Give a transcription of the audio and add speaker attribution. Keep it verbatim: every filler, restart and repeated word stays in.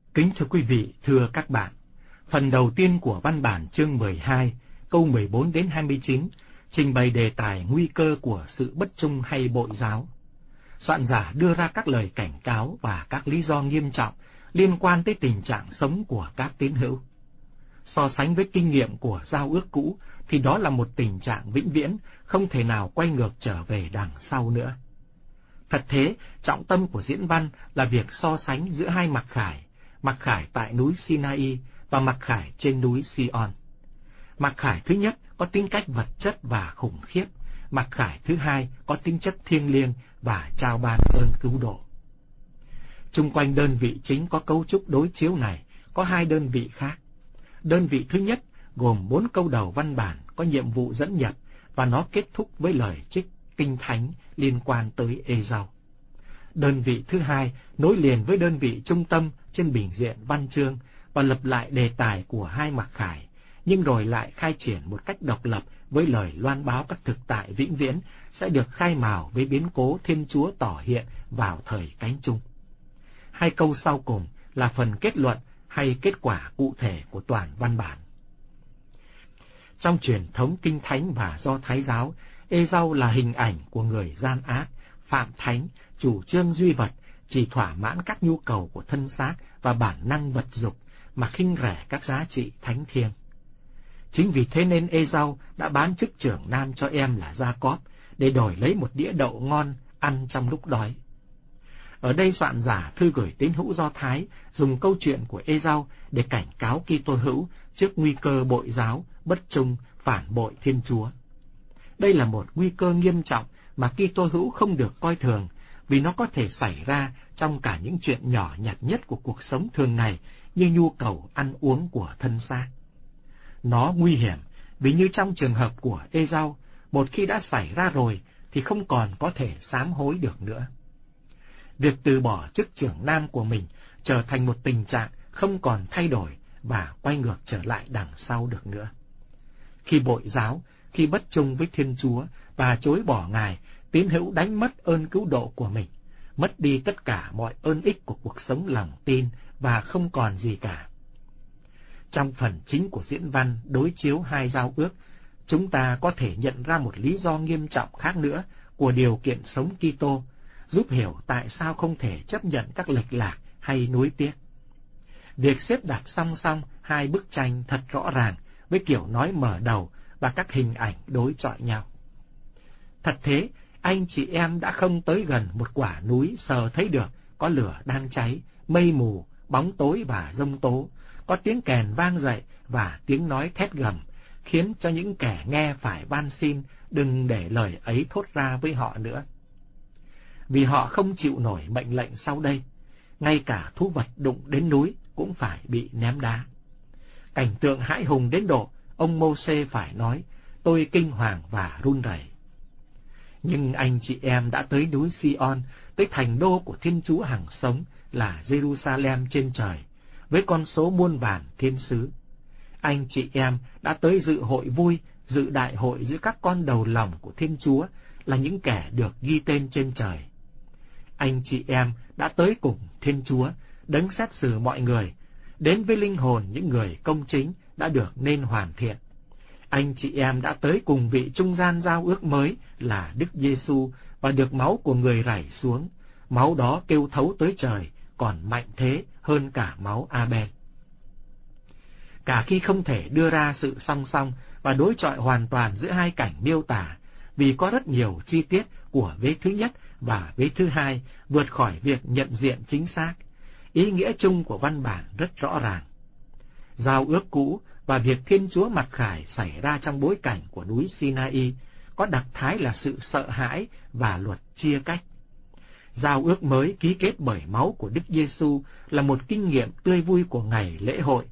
Speaker 1: Kính thưa quý vị, thưa các bạn, phần đầu tiên của văn bản chương mười hai, câu mười bốn đến hai mươi chín, trình bày đề tài nguy cơ của sự bất trung hay bội giáo. Soạn giả đưa ra các lời cảnh cáo và các lý do nghiêm trọng liên quan tới tình trạng sống của các tín hữu. So sánh với kinh nghiệm của giao ước cũ thì đó là một tình trạng vĩnh viễn, không thể nào quay ngược trở về đằng sau nữa. Thật thế, trọng tâm của diễn văn là việc so sánh giữa hai mặc khải, mặc khải tại núi Sinai và mặc khải trên núi Sion. Mặc khải thứ nhất có tính cách vật chất và khủng khiếp, mặc khải thứ hai có tính chất thiêng liêng và trao ban ơn cứu độ. Chung quanh đơn vị chính có cấu trúc đối chiếu này có hai đơn vị khác. Đơn vị thứ nhất gồm bốn câu đầu văn bản có nhiệm vụ dẫn nhập và nó kết thúc với lời trích kinh thánh liên quan tới Ê-rau. Đơn vị thứ hai nối liền với đơn vị trung tâm trên bình diện văn chương và lập lại đề tài của hai mặc khải, nhưng rồi lại khai triển một cách độc lập với lời loan báo các thực tại vĩnh viễn sẽ được khai mào với biến cố Thiên Chúa tỏ hiện vào thời cánh chung. Hai câu sau cùng là phần kết luận hay kết quả cụ thể của toàn văn bản. Trong truyền thống kinh thánh và do Thái giáo, Ê-rau là hình ảnh của người gian ác, phạm thánh, chủ trương duy vật, chỉ thỏa mãn các nhu cầu của thân xác và bản năng vật dục mà khinh rẻ các giá trị thánh thiêng. Chính vì thế nên Ê-rau đã bán chức trưởng nam cho em là Gia-cóp để đổi lấy một đĩa đậu ngon ăn trong lúc đói. Ở đây soạn giả thư gửi tín hữu Do Thái dùng câu chuyện của Ê-rau để cảnh cáo Kitô hữu trước nguy cơ bội giáo, bất trung, phản bội Thiên Chúa. Đây là một nguy cơ nghiêm trọng mà Kitô hữu không được coi thường, vì nó có thể xảy ra trong cả những chuyện nhỏ nhặt nhất của cuộc sống thường ngày như nhu cầu ăn uống của thân xác. Nó nguy hiểm vì như trong trường hợp của Ê-rau, một khi đã xảy ra rồi thì không còn có thể sám hối được nữa. Việc từ bỏ chức trưởng nam của mình trở thành một tình trạng không còn thay đổi và quay ngược trở lại đằng sau được nữa. Khi bội giáo, khi bất trung với Thiên Chúa và chối bỏ Ngài, tín hữu đánh mất ơn cứu độ của mình, mất đi tất cả mọi ơn ích của cuộc sống lòng tin và không còn gì cả. Trong phần chính của diễn văn đối chiếu hai giao ước, chúng ta có thể nhận ra một lý do nghiêm trọng khác nữa của điều kiện sống Kitô, giúp hiểu tại sao không thể chấp nhận các lệch lạc hay nuối tiếc. Việc xếp đặt song song hai bức tranh thật rõ ràng với kiểu nói mở đầu và các hình ảnh đối chọi nhau. Thật thế, anh chị em đã không tới gần một quả núi sờ thấy được có lửa đang cháy, mây mù, bóng tối và giông tố, có tiếng kèn vang dậy và tiếng nói thét gầm, khiến cho những kẻ nghe phải van xin đừng để lời ấy thốt ra với họ nữa. Vì họ không chịu nổi mệnh lệnh sau đây, ngay cả thú vật đụng đến núi cũng phải bị ném đá. Cảnh tượng hãi hùng đến độ ông Mô-sê phải nói, tôi kinh hoàng và run rẩy. Nhưng anh chị em đã tới núi Sion, tới thành đô của Thiên Chúa hằng sống là Jerusalem trên trời, với con số muôn vàn thiên sứ. Anh chị em đã tới dự hội vui, dự đại hội giữa các con đầu lòng của Thiên Chúa là những kẻ được ghi tên trên trời. Anh chị em đã tới cùng Thiên Chúa, đấng xét xử mọi người, đến với linh hồn những người công chính đã được nên hoàn thiện. Anh chị em đã tới cùng vị trung gian giao ước mới là Đức Giê-xu và được máu của người rải xuống. Máu đó kêu thấu tới trời, còn mạnh thế hơn cả máu A-ben. Cả khi không thể đưa ra sự song song và đối chọi hoàn toàn giữa hai cảnh miêu tả, vì có rất nhiều chi tiết của vế thứ nhất và vế thứ hai vượt khỏi việc nhận diện chính xác, ý nghĩa chung của văn bản rất rõ ràng. Giao ước cũ và việc Thiên Chúa mặc khải xảy ra trong bối cảnh của núi Sinai có đặc thái là sự sợ hãi và luật chia cách. Giao ước mới ký kết bởi máu của Đức Giê-xu là một kinh nghiệm tươi vui của ngày lễ hội